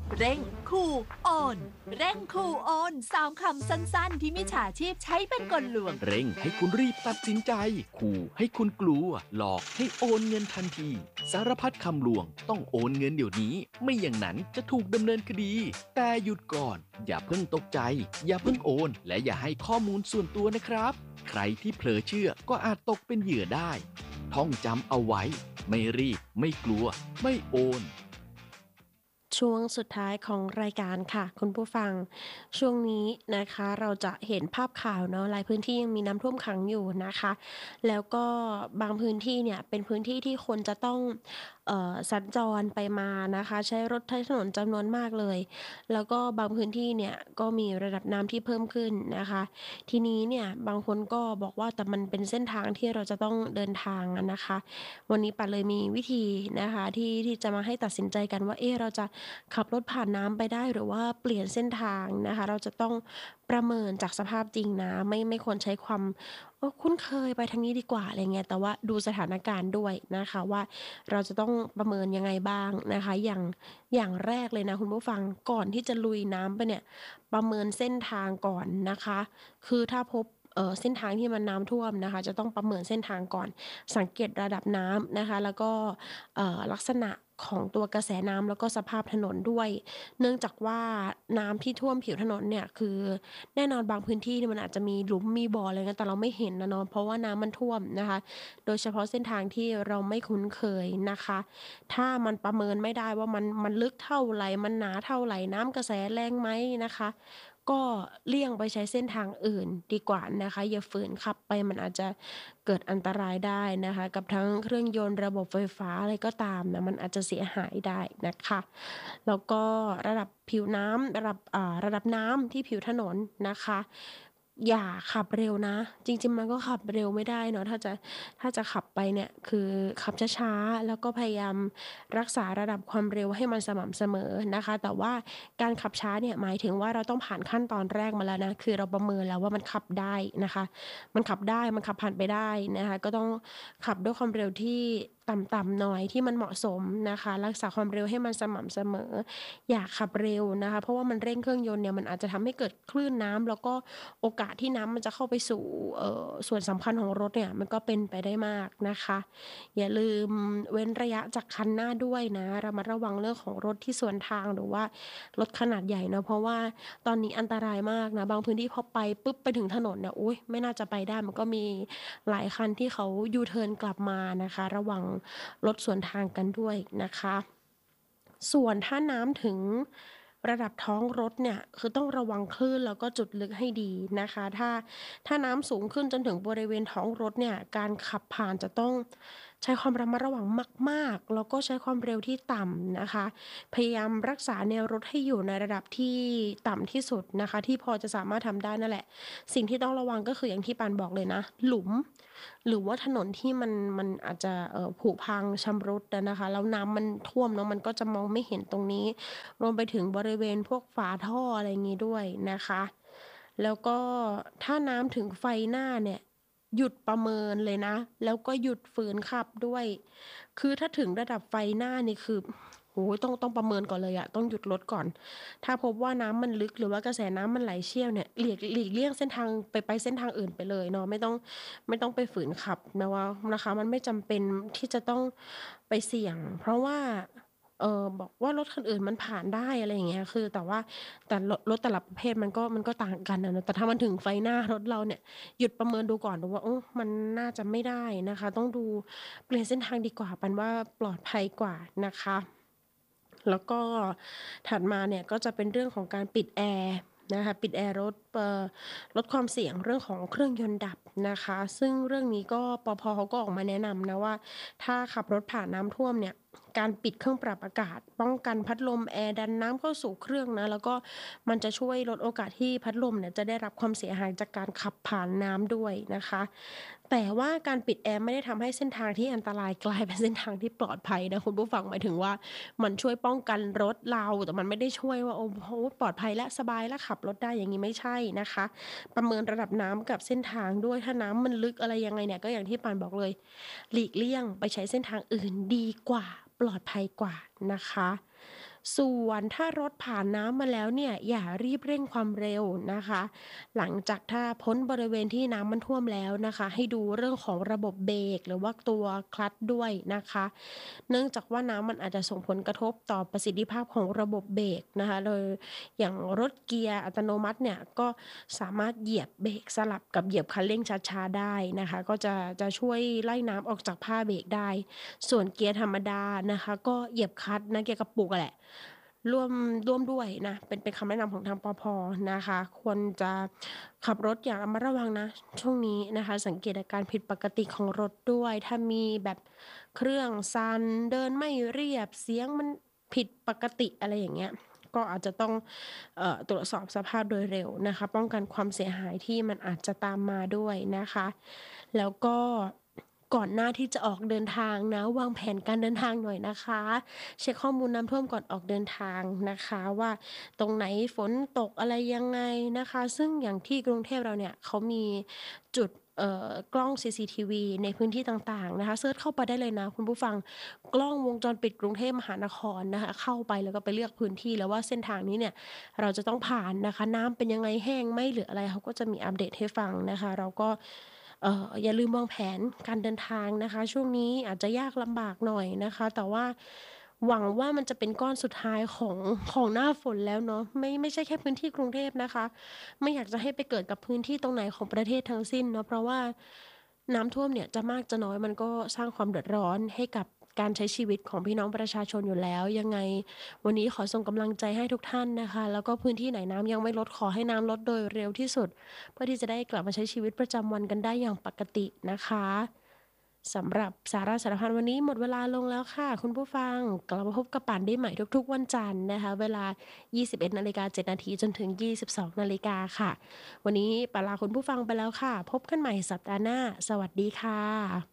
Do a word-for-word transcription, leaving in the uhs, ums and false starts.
เร่งคูโอนเร่งคูโอนสามคำสั้นๆที่มิจฉาชีพใช้เป็นกลลวงเร่งให้คุณรีบตัดสินใจขู่ให้คุณกลัวหลอกให้โอนเงินทันทีสารพัดคำลวงต้องโอนเงินเดี๋ยวนี้ไม่อย่างนั้นจะถูกดำเนินคดีแต่หยุดก่อนอย่าเพิ่งตกใจอย่าเพิ่งโอนและอย่าให้ข้อมูลส่วนตัวนะครับใครที่เผลอเชื่อก็อาจตกเป็นเหยื่อได้ท่องจำเอาไว้ไม่รีบไม่กลัวไม่โอนช่วงสุดท้ายของรายการค่ะคุณผู้ฟังช่วงนี้นะคะเราจะเห็นภาพข่าวเนาะหลายพื้นที่ยังมีน้ำท่วมขังอยู่นะคะแล้วก็บางพื้นที่เนี่ยเป็นพื้นที่ที่คนจะต้องเอ่อสัญจรไปมานะคะใช้รถใช้ถนนจำนวนมากเลยแล้วก็บางพื้นที่เนี่ยก็มีระดับน้ำที่เพิ่มขึ้นนะคะทีนี้เนี่ยบางคนก็บอกว่าแต่มันเป็นเส้นทางที่เราจะต้องเดินทางอะนะคะวันนี้ปัดเลยมีวิธีนะคะที่ที่จะมาให้ตัดสินใจกันว่าเอ๊ะเราจะขับรถผ่านน้ำไปได้หรือว่าเปลี่ยนเส้นทางนะคะเราจะต้องประเมินจากสภาพจริงนะไม่ไม่ควรใช้ความเออคุ้นเคยไปทางนี้ดีกว่าอะไรเงี้ยแต่ว่าดูสถานการณ์ด้วยนะคะว่าเราจะต้องประเมินยังไงบ้างนะคะอย่างอย่างแรกเลยนะคุณผู้ฟังก่อนที่จะลุยน้ำไปเนี่ยประเมินเส้นทางก่อนนะคะคือถ้าพบเอ่อเส้นทางที่มันน้ำท่วมนะคะจะต้องประเมินเส้นทางก่อนสังเกตระดับน้ำนะคะแล้วก็เอ่อลักษณะของตัวกระแสน้ำแล้วก็สภาพถนนด้วยเนื่องจากว่าน้ำที่ท่วมผิวถนนเนี่ยคือแน่นอนบางพื้นที่เนี่ยมันอาจจะมีหลุมมีบ่ออะไรเงี้ยแต่เราไม่เห็นนะเนาะเพราะว่าน้ำมันท่วมนะคะโดยเฉพาะเส้นทางที่เราไม่คุ้นเคยนะคะถ้ามันประเมินไม่ได้ว่ามันมันลึกเท่าไรมันหนาเท่าไรน้ำกระแสแรงไหมนะคะก็เลี่ยงไปใช้เส้นทางอื่นดีกว่านะคะอย่าฝืนขับไปมันอาจจะเกิดอันตรายได้นะคะกับทั้งเครื่องยนต์ระบบไฟฟ้าอะไรก็ตามนะมันอาจจะเสียหายได้นะคะแล้วก็ระดับผิวน้ำระดับอ่าระดับน้ำที่ผิวถนนนะคะอย่าขับเร็วนะจริงๆมันก็ขับเร็วไม่ได้เนาะถ้าจะถ้าจะขับไปเนี่ยคือขับช้าๆแล้วก็พยายามรักษาระดับความเร็วให้มันสม่ำเสมอนะคะแต่ว่าการขับช้าเนี่ยหมายถึงว่าเราต้องผ่านขั้นตอนแรกมาแล้วนะคือเราประเมินแล้วว่ามันขับได้นะคะมันขับได้มันขับผ่านไปได้นะคะก็ต้องขับด้วยความเร็วที่ต่ำๆหน่อยที่มันเหมาะสมนะคะรักษาความเร็วให้มันสม่ำเสมออย่าขับเร็วนะคะเพราะว่ามันเร่งเครื่องยนต์เนี่ยมันอาจจะทำให้เกิดคลื่นน้ำแล้วก็โอกาสที่น้ำมันจะเข้าไปสู่เอ่อส่วนสำคัญของรถเนี่ยมันก็เป็นไปได้มากนะคะอย่าลืมเว้นระยะจากคันหน้าด้วยนะระมัดระวังเรื่องของรถที่สวนทางหรือว่ารถขนาดใหญ่เนาะเพราะว่าตอนนี้อันตรายมากนะบางพื้นที่พอไปปุ๊บไปถึงถนนเนี่ยอุ๊ยไม่น่าจะไปได้มันก็มีหลายคันที่เขายูเทิร์นกลับมานะคะระวังรถสวนทางกันด้วยนะคะส่วนถ้าน้ำถึงระดับท้องรถเนี่ยคือต้องระวังคลื่นแล้วก็จุดลึกให้ดีนะคะถ้าถ้าน้ำสูงขึ้นจนถึงบริเวณท้องรถเนี่ยการขับผ่านจะต้องใช้ความระมัดระวังมากๆแล้วก็ใช้ความเร็วที่ต่ำนะคะพยายามรักษาแนวรถให้อยู่ในระดับที่ต่ำที่สุดนะคะที่พอจะสามารถทำได้นั่นแหละสิ่งที่ต้องระวังก็คืออย่างที่ปานบอกเลยนะหลุมหรือว่าถนนที่มันมันอาจจะเอ่อผุพังชำรุดอะนะคะแล้วน้ำมันท่วมเนาะมันก็จะมองไม่เห็นตรงนี้รวมไปถึงบริเวณพวกฝาท่ออะไรงี้ด้วยนะคะแล้วก็ถ้าน้ำถึงไฟหน้าเนี่ยหยุดประเมินเลยนะแล้วก็หยุดฝืนขับด้วยคือถ้าถึงระดับไฟหน้านี่คือโอ้โฮต้องต้องประเมินก่อนเลยอะต้องหยุดรถก่อนถ้าพบว่าน้ำมันลึกหรือว่ากระแสน้ำมันไหลเชี่ยวเนี่ยหลีกหลีกเลี่ยงเส้นทางไปไปเส้นทางอื่นไปเลยเนาะไม่ต้องไม่ต้องไปฝืนขับนะว่านะคะมันไม่จำเป็นที่จะต้องไปเสี่ยงเพราะว่าเอ่อบอกว่ารถคันอื่นมันผ่านได้อะไรอย่างเงี้ยคือแต่ว่าแต่รถรถแต่ละประเภทมันก็มันก็ต่างกันอะเนาะแต่ถ้ามันถึงไฟหน้ารถเราเนี่ยหยุดประเมินดูก่อนดูว่าโอ้มันน่าจะไม่ได้นะคะต้องดูเปลี่ยนเส้นทางดีกว่าปันว่าปลอดภัยกว่านะคะแล้วก็ถัดมาเนี่ยก็จะเป็นเรื่องของการปิดแอร์นะคะปิดแอร์รถเอ่อลดความเสี่ยงเรื่องของเครื่องยนต์ดับนะคะซึ่งเรื่องนี้ก็ปภเขาก็ออกมาแนะนำนะว่าถ้าขับรถผ่านน้ำท่วมเนี่ยการปิดเครื่องปรับอากาศป้องกันพัดลมแอร์ดันน้ำเข้าสู่เครื่องนะแล้วก็มันจะช่วยลดโอกาสที่พัดลมเนี่ยจะได้รับความเสียหายจากการขับผ่านน้ำด้วยนะคะแต่ว่าการปิดแอร์ไม่ได้ทำให้เส้นทางที่อันตรายกลายเป็นเส้นทางที่ปลอดภัยนะคุณผู้ฟังหมายถึงว่ามันช่วยป้องกันรถเราแต่มันไม่ได้ช่วยว่าโอ้โฮปลอดภัยและสบายและขับรถได้อย่างงี้ไม่ใช่นะคะประเมินระดับน้ำกับเส้นทางด้วยถ้าน้ำมันลึกอะไรยังไงเนี่ยก็อย่างที่ปานบอกเลยหลีกเลี่ยงไปใช้เส้นทางอื่นดีกว่าปลอดภัยกว่านะคะส่วนถ้ารถผ่านน้ำมาแล้วเนี่ยอย่ารีบเร่งความเร็วนะคะ หลังจากถ้าพ้นบริเวณที่น้ำมันท่วมแล้วนะคะให้ดูเรื่องของระบบเบรกหรือว่าตัวคลัตช์ด้วยนะคะเนื่องจากว่าน้ำมันอาจจะส่งผลกระทบต่อประสิทธิภาพของระบบเบรกนะคะโดยอย่างรถเกียร์อัตโนมัติเนี่ยก็สามารถเหยียบเบรกสลับกับเหยียบคันเร่งช้าๆได้นะคะก็จะจะช่วยไล่น้ำออกจากผ้าเบรกได้ส่วนเกียร์ธรรมดานะคะก็เหยียบคลัตช์นะเกียร์กระปุกอะแหละ ร่วมร่วมด้วยนะเป็นเป็นคำแนะนำของทางปภนะคะควรจะขับรถอย่างระมัดระวังนะช่วงนี้นะคะสังเกตอาการผิดปกติของรถด้วยถ้ามีแบบเครื่องสั่นเดินไม่เรียบเสียงมันผิดปกติอะไรอย่างเงี้ยก็อาจจะต้องเอ่อตรวจสอบสภาพโดยเร็วนะคะป้องกันความเสียหายที่มันอาจจะตามมาด้วยนะคะแล้วก็ก่อนหน้าที่จะออกเดินทางนะวางแผนการเดินทางหน่อยนะคะ เช็คข้อมูลน้ำท่วมก่อนออกเดินทางนะคะว่าตรงไหนฝนตกอะไรยังไงนะคะซึ่งอย่างที่กรุงเทพเราเนี่ยเขามีจุดเอ่อกล้อง ซี ซี ที วี ในพื้นที่ต่างๆนะคะเซิร์ชเข้าไปได้เลยนะคุณผู้ฟังกล้องวงจรปิดกรุงเทพมหานครนะคะเข้าไปแล้วก็ไปเลือกพื้นที่แล้วว่าเส้นทางนี้เนี่ยเราจะต้องผ่านนะคะน้ำเป็นยังไงแห้งไหมหรืออะไรเขาก็จะมีอัปเดตให้ฟังนะคะเราก็ เอ่ออย่าลืมวางแผนการเดินทางนะคะช่วงนี้อาจจะยากลำบากหน่อยนะคะแต่ว่าหวังว่ามันจะเป็นก้อนสุดท้ายของของหน้าฝนแล้วเนาะไม่ไม่ใช่แค่พื้นที่กรุงเทพนะคะไม่อยากจะให้ไปเกิดกับพื้นที่ตรงไหนของประเทศทั้งสิ้นเนาะเพราะว่าน้ำท่วมเนี่ยจะมากจะน้อยมันก็สร้างความเดือดร้อนให้กับการใช้ชีวิตของพี่น้องประชาชนอยู่แล้วยังไงวันนี้ขอส่งกำลังใจให้ทุกท่านนะคะแล้วก็พื้นที่ไหนน้ำยังไม่ลดขอให้น้ำลดโดยเร็วที่สุด เพื่อที่จะได้กลับมาใช้ชีวิตประจำวันกันได้อย่างปกตินะคะสำหรับสาระสารพันวันนี้หมดเวลาลงแล้วค่ะคุณผู้ฟังกลับมาพบกับป่านได้ใหม่ทุกๆวันจันทร์นะคะเวลา ยี่สิบเอ็ดนาฬิกาเจ็ดนาทีจนถึง ยี่สิบสองนาฬิกาค่ะวันนี้ป่านลาคุณผู้ฟังไปแล้วค่ะพบกันใหม่สัปดาห์หน้าสวัสดีค่ะ